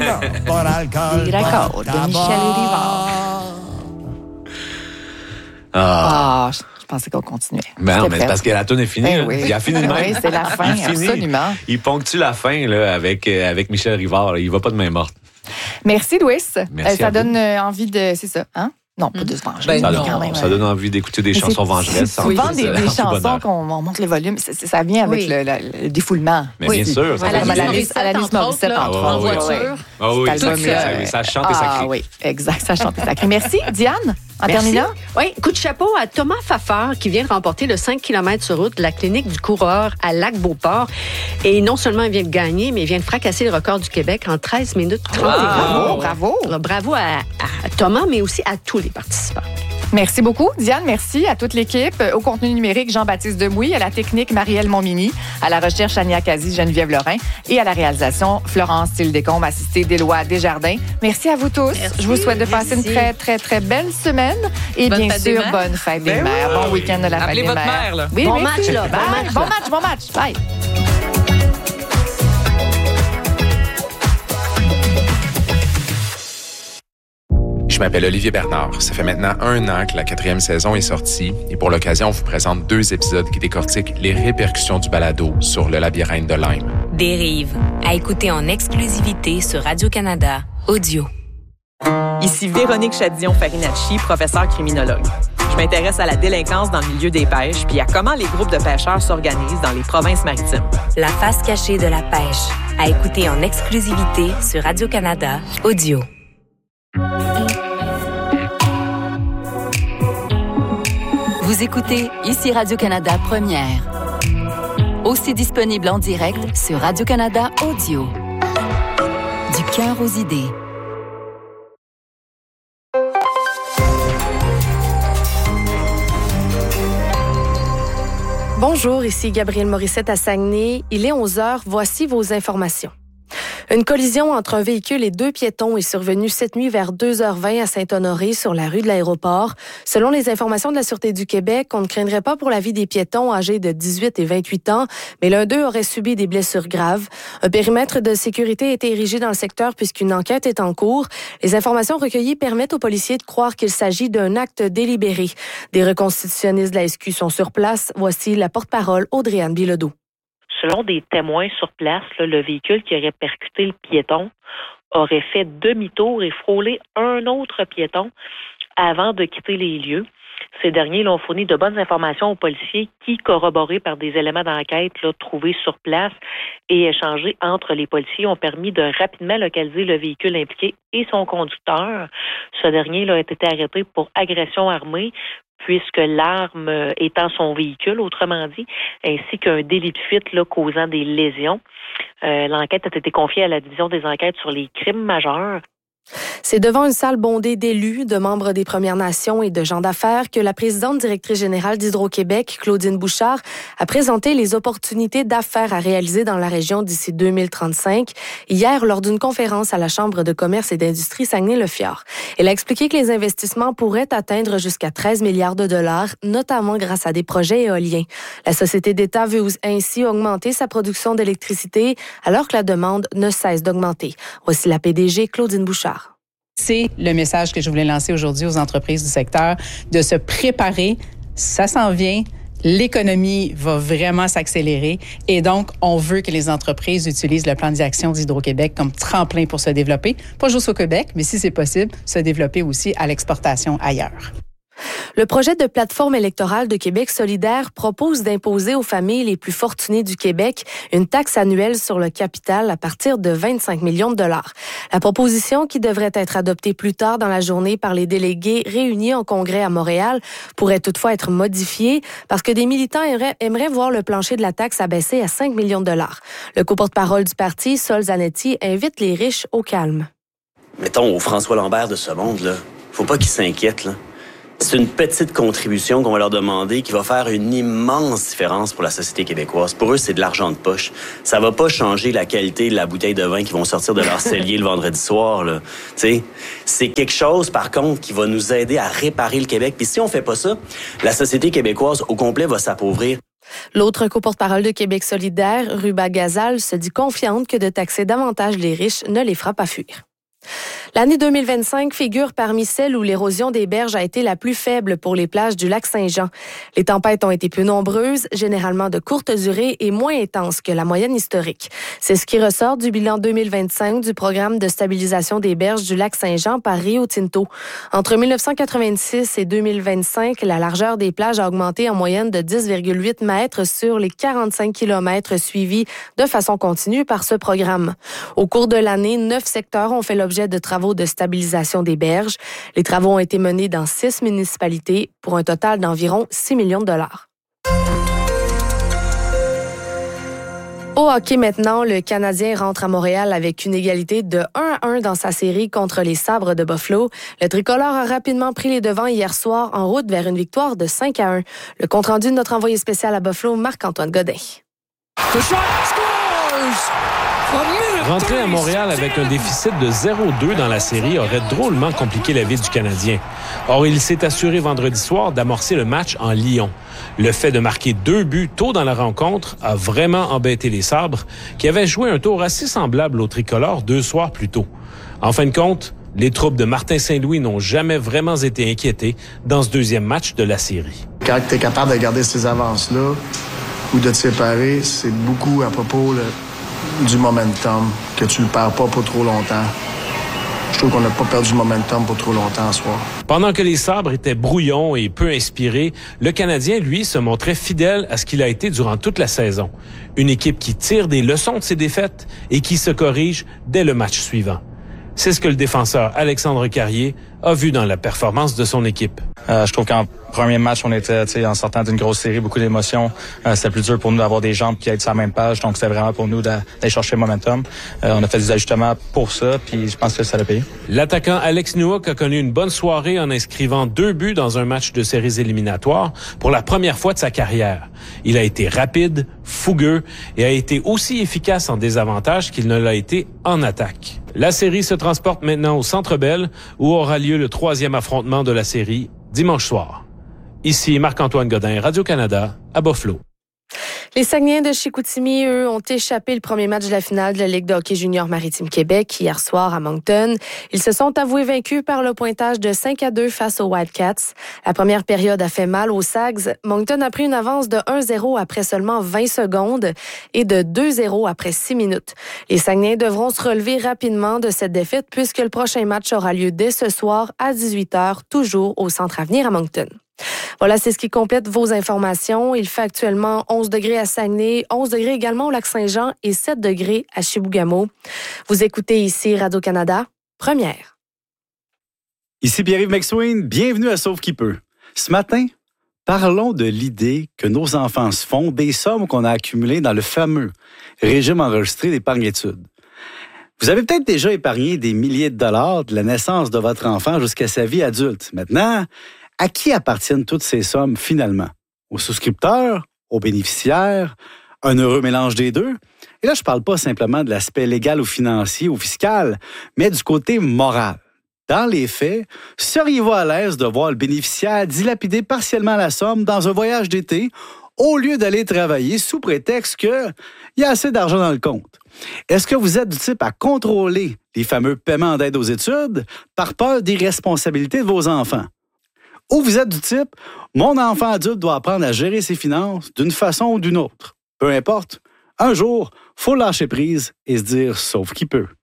Por alcool. Miracle de Michel Rivard. Je pensais qu'on continuait. Ben non, mais c'est parce que la toune est finie. Oui. Il a fini de même. Oui, c'est la fin, absolument. Il ponctue la fin là, avec Michel Rivard. Il va pas de main morte. Merci, Louis. Merci ça donne envie de... C'est ça, hein? Non, pas de se venger. Ça donne envie d'écouter des chansons vengeresses. Souvent, des chansons qu'on monte le volume, ça vient avec le défoulement. Mais bien sûr. Alanis Morissette, entre autres. En voiture. Ah oui, ça chante et ça crie. Oui, exact, ça chante et ça crie. Merci, Diane. En terminant? Oui, coup de chapeau à Thomas Pfaffar qui vient de remporter le 5 km sur route de la clinique du coureur à Lac-Beauport. Et non seulement il vient de gagner, mais il vient de fracasser le record du Québec en 13 minutes 31. Bravo! Alors, bravo à Thomas, mais aussi à tous les participants. Merci beaucoup, Diane. Merci à toute l'équipe. Au contenu numérique, Jean-Baptiste Demouy. À la technique, Marielle Montmini. À la recherche, Ania Kazi, Geneviève Lorrain. Et à la réalisation, Florence Tildécombe, assistée d'Éloi Desjardins. Merci à vous tous. Merci. Je vous souhaite de passer une très, très, très belle semaine. Et bonne bien fête sûr, des bonne fête des mères. Bon week-end de la fête Appelez des votre mères. mère, là. Oui, Bon merci. match, là. Bon match. Bye. Je m'appelle Olivier Bernard. Ça fait maintenant 1 an que la 4e saison est sortie et pour l'occasion, on vous présente 2 épisodes qui décortiquent les répercussions du balado sur le labyrinthe de Lyme. Dérive, à écouter en exclusivité sur Radio-Canada Audio. Ici Véronique Chadillon-Farinacci, professeure criminologue. Je m'intéresse à la délinquance dans le milieu des pêches puis à comment les groupes de pêcheurs s'organisent dans les provinces maritimes. La face cachée de la pêche, à écouter en exclusivité sur Radio-Canada Audio. Vous écoutez ici Radio-Canada Première. Aussi disponible en direct sur Radio-Canada Audio. Du cœur aux idées. Bonjour, ici Gabrielle Morissette à Saguenay. Il est 11h. Voici vos informations. Une collision entre un véhicule et 2 piétons est survenue cette nuit vers 2h20 à Saint-Honoré sur la rue de l'Aéroport. Selon les informations de la Sûreté du Québec, on ne craindrait pas pour la vie des piétons âgés de 18 et 28 ans, mais l'un d'eux aurait subi des blessures graves. Un périmètre de sécurité a été érigé dans le secteur puisqu'une enquête est en cours. Les informations recueillies permettent aux policiers de croire qu'il s'agit d'un acte délibéré. Des reconstitutionnistes de la SQ sont sur place. Voici la porte-parole Audrey-Anne Bilodeau. Selon des témoins sur place, le véhicule qui aurait percuté le piéton aurait fait demi-tour et frôlé un autre piéton avant de quitter les lieux. Ces derniers ont fourni de bonnes informations aux policiers qui, corroborés par des éléments d'enquête trouvés sur place et échangés entre les policiers, ont permis de rapidement localiser le véhicule impliqué et son conducteur. Ce dernier a été arrêté pour agression armée, puisque l'arme étant son véhicule, autrement dit, ainsi qu'un délit de fuite causant des lésions. L'enquête a été confiée à la division des enquêtes sur les crimes majeurs. C'est devant une salle bondée d'élus, de membres des Premières Nations et de gens d'affaires que la présidente directrice générale d'Hydro-Québec, Claudine Bouchard, a présenté les opportunités d'affaires à réaliser dans la région d'ici 2035, hier lors d'une conférence à la Chambre de commerce et d'industrie Saguenay-le-Fjord. Elle a expliqué que les investissements pourraient atteindre jusqu'à 13 milliards de dollars, notamment grâce à des projets éoliens. La société d'État veut ainsi augmenter sa production d'électricité alors que la demande ne cesse d'augmenter. Voici la PDG Claudine Bouchard. C'est le message que je voulais lancer aujourd'hui aux entreprises du secteur, de se préparer. Ça s'en vient. L'économie va vraiment s'accélérer et donc, on veut que les entreprises utilisent le plan d'action d'Hydro-Québec comme tremplin pour se développer, pas juste au Québec, mais si c'est possible, se développer aussi à l'exportation ailleurs. Le projet de plateforme électorale de Québec solidaire propose d'imposer aux familles les plus fortunées du Québec une taxe annuelle sur le capital à partir de 25 millions de dollars. La proposition, qui devrait être adoptée plus tard dans la journée par les délégués réunis en congrès à Montréal, pourrait toutefois être modifiée parce que des militants aimeraient voir le plancher de la taxe abaissé à 5 millions de dollars. Le co-porte-parole du parti, Sol Zanetti, invite les riches au calme. Mettons, au François Lambert de ce monde, faut pas qu'ils s'inquiètent, C'est une petite contribution qu'on va leur demander qui va faire une immense différence pour la société québécoise. Pour eux, c'est de l'argent de poche. Ça va pas changer la qualité de la bouteille de vin qu'ils vont sortir de leur cellier le vendredi soir, Tu sais, c'est quelque chose, par contre, qui va nous aider à réparer le Québec. Puis si on fait pas ça, la société québécoise au complet va s'appauvrir. L'autre co-porte-parole de Québec solidaire, Ruba Gazal, se dit confiante que de taxer davantage les riches ne les fera pas fuir. L'année 2025 figure parmi celles où l'érosion des berges a été la plus faible pour les plages du lac Saint-Jean. Les tempêtes ont été plus nombreuses, généralement de courte durée et moins intenses que la moyenne historique. C'est ce qui ressort du bilan 2025 du programme de stabilisation des berges du lac Saint-Jean par Rio Tinto. Entre 1986 et 2025, la largeur des plages a augmenté en moyenne de 10,8 mètres sur les 45 kilomètres suivis de façon continue par ce programme. Au cours de l'année, 9 secteurs ont fait l'objet de travaux de stabilisation des berges. Les travaux ont été menés dans 6 municipalités pour un total d'environ 6 millions de dollars. Au hockey maintenant, le Canadien rentre à Montréal avec une égalité de 1-1 dans sa série contre les Sabres de Buffalo. Le tricolore a rapidement pris les devants hier soir en route vers une victoire de 5-1. Le compte-rendu de notre envoyé spécial à Buffalo, Marc-Antoine Godin. Rentrer à Montréal avec un déficit de 0-2 dans la série aurait drôlement compliqué la vie du Canadien. Or, il s'est assuré vendredi soir d'amorcer le match en Lyon. Le fait de marquer 2 buts tôt dans la rencontre a vraiment embêté les Sabres, qui avaient joué un tour assez semblable au tricolore 2 soirs plus tôt. En fin de compte, les troupes de Martin Saint-Louis n'ont jamais vraiment été inquiétés dans ce deuxième match de la série. Quand tu es capable de garder ces avances-là ou de te séparer, c'est beaucoup à propos du momentum, que tu le perds pas pour trop longtemps. Je trouve qu'on n'a pas perdu le momentum pour trop longtemps ce soir. Pendant que les Sabres étaient brouillons et peu inspirés, le Canadien, lui, se montrait fidèle à ce qu'il a été durant toute la saison. Une équipe qui tire des leçons de ses défaites et qui se corrige dès le match suivant. C'est ce que le défenseur Alexandre Carrier a vu dans la performance de son équipe. Je trouve qu'en premier match, on était en sortant d'une grosse série, beaucoup d'émotions. C'était plus dur pour nous d'avoir des jambes qui aillent sur la même page. Donc, c'était vraiment pour nous d'aller chercher le momentum. On a fait des ajustements pour ça, puis je pense que ça l'a payé. L'attaquant Alex Nowak a connu une bonne soirée en inscrivant 2 buts dans un match de séries éliminatoires pour la première fois de sa carrière. Il a été rapide, fougueux et a été aussi efficace en désavantage qu'il ne l'a été en attaque. La série se transporte maintenant au Centre Bell où aura lieu le 3e affrontement de la série dimanche soir. Ici Marc-Antoine Godin, Radio-Canada, à Buffalo. Les Saguenayens de Chicoutimi, eux, ont échappé le premier match de la finale de la Ligue de hockey junior Maritime Québec hier soir à Moncton. Ils se sont avoués vaincus par le pointage de 5-2 face aux Wildcats. La première période a fait mal aux Sags. Moncton a pris une avance de 1-0 après seulement 20 secondes et de 2-0 après 6 minutes. Les Saguenayens devront se relever rapidement de cette défaite puisque le prochain match aura lieu dès ce soir à 18h, toujours au Centre Avenir à Moncton. Voilà, c'est ce qui complète vos informations. Il fait actuellement 11 degrés à Saguenay, 11 degrés également au Lac-Saint-Jean et 7 degrés à Chibougamau. Vous écoutez ici Radio-Canada, première. Ici Pierre-Yves McSween, bienvenue à Sauve qui peut. Ce matin, parlons de l'idée que nos enfants se font des sommes qu'on a accumulées dans le fameux régime enregistré d'épargne-études. Vous avez peut-être déjà épargné des milliers de dollars de la naissance de votre enfant jusqu'à sa vie adulte. Maintenant, à qui appartiennent toutes ces sommes finalement? Aux souscripteurs? Aux bénéficiaires? Un heureux mélange des deux? Et là, je ne parle pas simplement de l'aspect légal ou financier ou fiscal, mais du côté moral. Dans les faits, seriez-vous à l'aise de voir le bénéficiaire dilapider partiellement la somme dans un voyage d'été au lieu d'aller travailler sous prétexte qu'il y a assez d'argent dans le compte? Est-ce que vous êtes du type à contrôler les fameux paiements d'aide aux études par peur d'irresponsabilité de vos enfants? Ou vous êtes du type, mon enfant adulte doit apprendre à gérer ses finances d'une façon ou d'une autre. Peu importe, un jour, faut lâcher prise et se dire sauf qui peut.